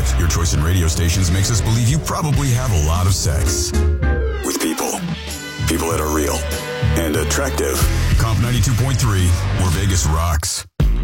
Your choice in radio stations makes us believe you probably have a lot of sex. With people. People that are real and attractive. Comp 92.3, where Vegas rocks.